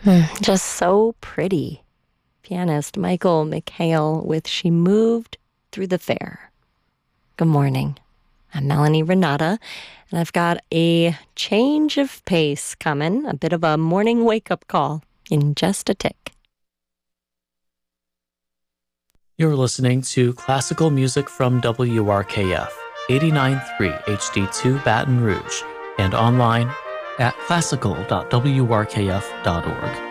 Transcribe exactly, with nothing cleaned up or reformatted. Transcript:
Hmm, Just so pretty. Pianist Michael McHale with She Moved Through the Fair. Good morning. I'm Melanie Renata, and I've got a change of pace coming, a bit of a morning wake-up call in just a tick. You're listening to classical music from W R K F, eighty-nine point three H D two Baton Rouge, and online at classical dot w r k f dot org.